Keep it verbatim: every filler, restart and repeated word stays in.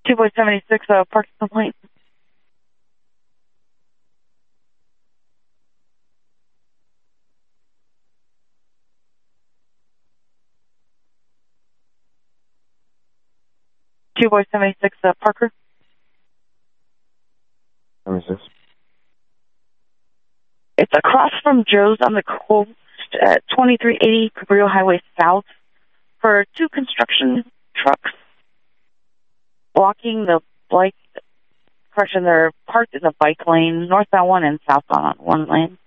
Two boy seventy-six, uh, parking complaint. Two boy seventy-six, uh, Parker. seventy-six. It's across from Joe's on the coast at twenty-three eighty Cabrillo Highway South for two construction trucks blocking the bike. Correction, they're parked in the bike lane, northbound one and southbound on one lane.